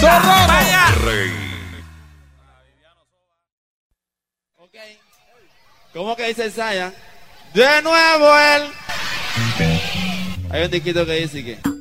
¿Cómo que dice el Saya? De nuevo él. Hay un disquito que dice que